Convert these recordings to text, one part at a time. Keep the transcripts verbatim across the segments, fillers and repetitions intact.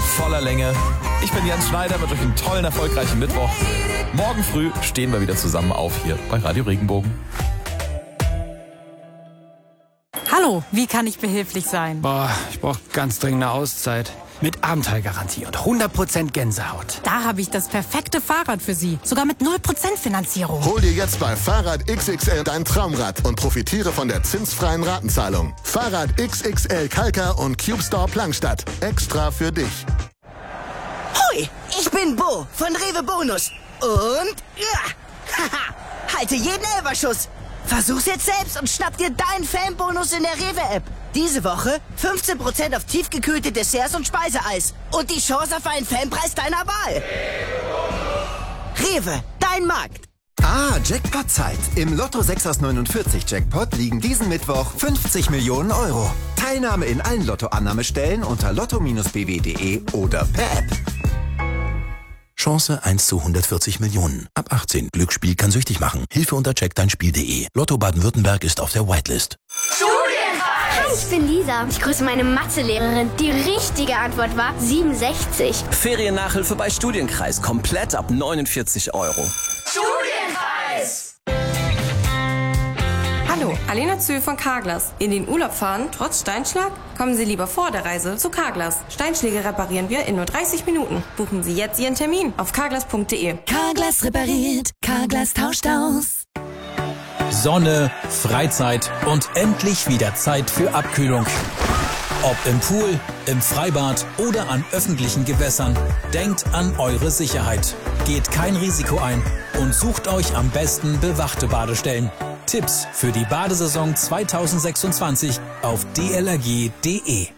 voller Länge. Ich bin Jens Schneider, wünsche euch einen tollen, erfolgreichen Mittwoch. Morgen früh stehen wir wieder zusammen auf hier bei Radio Regenbogen. Hallo, wie kann ich behilflich sein? Boah, ich brauche ganz dringend eine Auszeit. Mit Abenteuergarantie und hundert Prozent Gänsehaut. Da habe ich das perfekte Fahrrad für Sie. Sogar mit null Prozent Finanzierung. Hol dir jetzt bei Fahrrad X X L dein Traumrad und profitiere von der zinsfreien Ratenzahlung. Fahrrad X X L Kalka und Cube Store Plankstadt. Extra für dich. Hoi, ich bin Bo von Rewe Bonus. Und ja, haha, halte jeden Elferschuss. Versuch's jetzt selbst und schnapp dir deinen Fanbonus in der Rewe-App. Diese Woche fünfzehn Prozent auf tiefgekühlte Desserts und Speiseeis. Und die Chance auf einen Fanpreis deiner Wahl. Rewe, dein Markt. Ah, Jackpot-Zeit. Im Lotto sechs aus neunundvierzig Jackpot liegen diesen Mittwoch fünfzig Millionen Euro. Teilnahme in allen Lotto-Annahmestellen unter lotto Bindestrich b w punkt d e oder per App. Chance eins zu hundertvierzig Millionen. Ab achtzehn. Glücksspiel kann süchtig machen. Hilfe unter check dein spiel punkt d e. Lotto Baden-Württemberg ist auf der Whitelist. Hi, ich bin Lisa. Ich grüße meine Mathelehrerin. Die richtige Antwort war siebenundsechzig. Feriennachhilfe bei Studienkreis. Komplett ab neunundvierzig Euro. Studienkreis! Hallo, Alena Zöhl von Carglass. In den Urlaub fahren, trotz Steinschlag? Kommen Sie lieber vor der Reise zu Carglass. Steinschläge reparieren wir in nur dreißig Minuten. Buchen Sie jetzt Ihren Termin auf carglass punkt d e. Carglass repariert, Carglass tauscht aus. Sonne, Freizeit und endlich wieder Zeit für Abkühlung. Ob im Pool, im Freibad oder an öffentlichen Gewässern, denkt an eure Sicherheit. Geht kein Risiko ein und sucht euch am besten bewachte Badestellen. Tipps für die Badesaison zweitausendsechsundzwanzig auf d l r g punkt d e.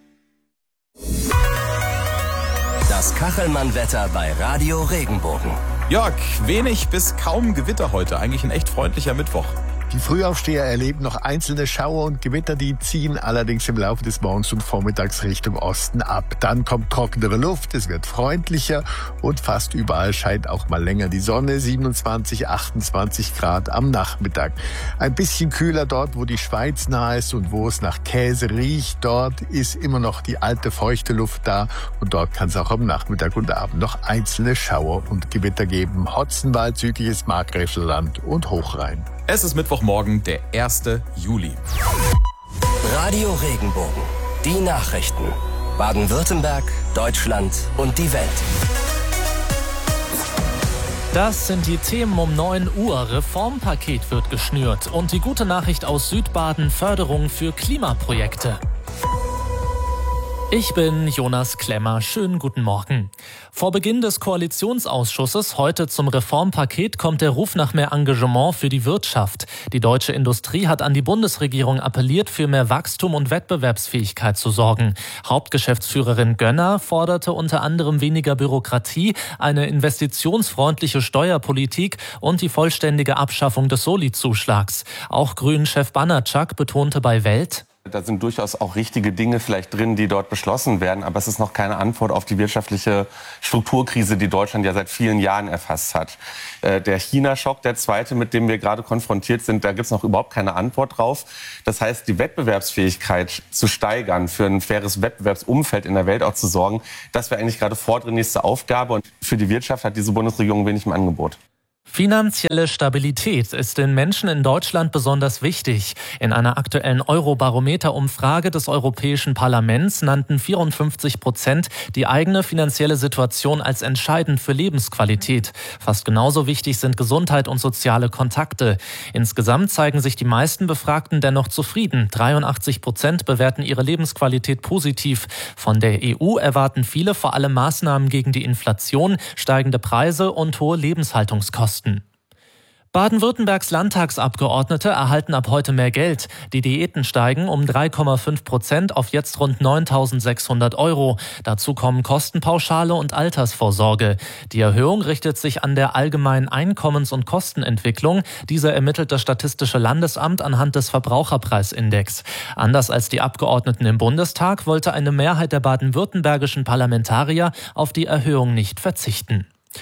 Das Kachelmann-Wetter bei Radio Regenbogen. Jörg, wenig bis kaum Gewitter heute. Eigentlich ein echt freundlicher Mittwoch. Die Frühaufsteher erleben noch einzelne Schauer und Gewitter, die ziehen allerdings im Laufe des Morgens und Vormittags Richtung Osten ab. Dann kommt trockenere Luft, es wird freundlicher und fast überall scheint auch mal länger die Sonne. siebenundzwanzig, achtundzwanzig Grad am Nachmittag. Ein bisschen kühler dort, wo die Schweiz nah ist und wo es nach Käse riecht. Dort ist immer noch die alte feuchte Luft da und dort kann es auch am Nachmittag und Abend noch einzelne Schauer und Gewitter geben. Hotzenwald, südliches Markgräflerland und Hochrhein. Es ist Mittwochmorgen, der erste Juli. Radio Regenbogen. Die Nachrichten. Baden-Württemberg, Deutschland und die Welt. Das sind die Themen um neun Uhr. Reformpaket wird geschnürt. Und die gute Nachricht aus Südbaden: Förderung für Klimaprojekte. Ich bin Jonas Klemmer. Schönen guten Morgen. Vor Beginn des Koalitionsausschusses heute zum Reformpaket kommt der Ruf nach mehr Engagement für die Wirtschaft. Die deutsche Industrie hat an die Bundesregierung appelliert, für mehr Wachstum und Wettbewerbsfähigkeit zu sorgen. Hauptgeschäftsführerin Gönner forderte unter anderem weniger Bürokratie, eine investitionsfreundliche Steuerpolitik und die vollständige Abschaffung des Soli-Zuschlags. Auch Grünen-Chef Banatschak betonte bei Welt: Da sind durchaus auch richtige Dinge vielleicht drin, die dort beschlossen werden. Aber es ist noch keine Antwort auf die wirtschaftliche Strukturkrise, die Deutschland ja seit vielen Jahren erfasst hat. Äh, der China-Schock, der zweite, mit dem wir gerade konfrontiert sind, da gibt es noch überhaupt keine Antwort drauf. Das heißt, die Wettbewerbsfähigkeit zu steigern, für ein faires Wettbewerbsumfeld in der Welt auch zu sorgen, das wäre eigentlich gerade vordringlichste Aufgabe. Und für die Wirtschaft hat diese Bundesregierung wenig im Angebot. Finanzielle Stabilität ist den Menschen in Deutschland besonders wichtig. In einer aktuellen Eurobarometer-Umfrage des Europäischen Parlaments nannten vierundfünfzig Prozent die eigene finanzielle Situation als entscheidend für Lebensqualität. Fast genauso wichtig sind Gesundheit und soziale Kontakte. Insgesamt zeigen sich die meisten Befragten dennoch zufrieden. dreiundachtzig Prozent bewerten ihre Lebensqualität positiv. Von der E U erwarten viele vor allem Maßnahmen gegen die Inflation, steigende Preise und hohe Lebenshaltungskosten. Baden-Württembergs Landtagsabgeordnete erhalten ab heute mehr Geld. Die Diäten steigen um drei Komma fünf Prozent auf jetzt rund neuntausendsechshundert Euro. Dazu kommen Kostenpauschale und Altersvorsorge. Die Erhöhung richtet sich an der allgemeinen Einkommens- und Kostenentwicklung. Diese ermittelt das Statistische Landesamt anhand des Verbraucherpreisindex. Anders als die Abgeordneten im Bundestag wollte eine Mehrheit der baden-württembergischen Parlamentarier auf die Erhöhung nicht verzichten.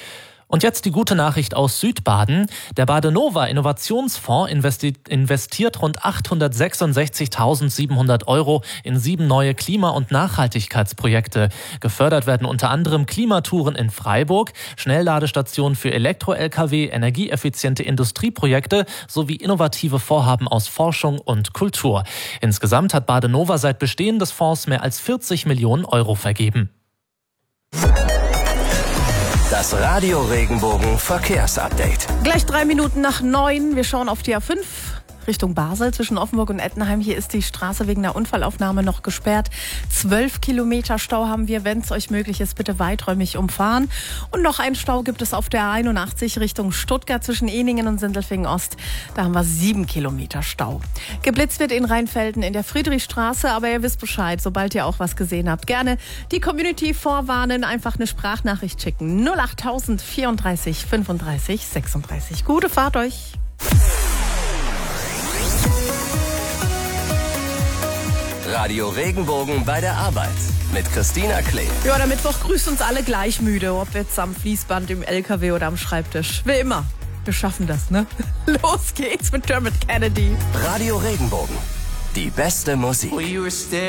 Und jetzt die gute Nachricht aus Südbaden. Der Badenova Innovationsfonds investi- investiert rund achthundertsechsundsechzigtausendsiebenhundert Euro in sieben neue Klima- und Nachhaltigkeitsprojekte. Gefördert werden unter anderem Klimatouren in Freiburg, Schnellladestationen für Elektro-L K W, energieeffiziente Industrieprojekte sowie innovative Vorhaben aus Forschung und Kultur. Insgesamt hat Badenova seit Bestehen des Fonds mehr als vierzig Millionen Euro vergeben. Das Radio Regenbogen Verkehrsupdate. Gleich drei Minuten nach neun. Wir schauen auf die A fünf Richtung Basel zwischen Offenburg und Ettenheim. Hier ist die Straße wegen der Unfallaufnahme noch gesperrt. Zwölf Kilometer Stau haben wir. Wenn es euch möglich ist, bitte weiträumig umfahren. Und noch einen Stau gibt es auf der A einundachtzig Richtung Stuttgart zwischen Ehningen und Sindelfingen Ost. Da haben wir sieben Kilometer Stau. Geblitzt wird in Rheinfelden in der Friedrichstraße, aber ihr wisst Bescheid, sobald ihr auch was gesehen habt. Gerne die Community vorwarnen, einfach eine Sprachnachricht schicken. null achttausend vierunddreißig fünfunddreißig sechsunddreißig. Gute Fahrt euch. Radio Regenbogen bei der Arbeit mit Christina Klee. Ja, der Mittwoch grüßt uns alle gleich müde, ob jetzt am Fließband, im L K W oder am Schreibtisch. Wie immer, wir schaffen das, ne? Los geht's mit Dermot Kennedy. Radio Regenbogen, die beste Musik.